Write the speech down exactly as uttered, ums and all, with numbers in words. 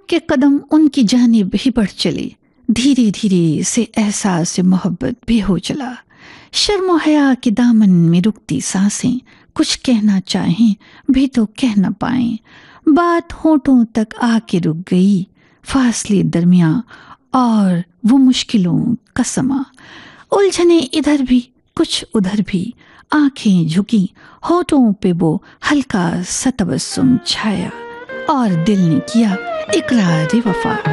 के कदम उनकी जानिब ही बढ़ चले। धीरे धीरे से एहसास मोहब्बत भी हो चला। शर्म हया के दामन में रुकती सांसें, कुछ कहना चाहें भी तो कह न पाएं। बात होठों तक आके रुक गई, फासले दरमियां और वो मुश्किलों का समा। उलझने इधर भी कुछ उधर भी, आंखें झुकी, होठों पे वो हल्का सा तबस्सुम छाया और दिल ने किया इकरार वफा।